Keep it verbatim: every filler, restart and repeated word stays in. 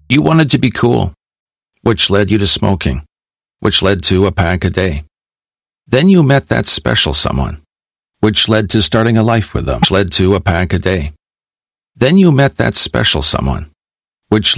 You wanted to be cool, which led you to smoking, which led to a pack a day. Then you met that special someone, which led to starting a life with them, which led to a pack a day. Then you met that special someone, which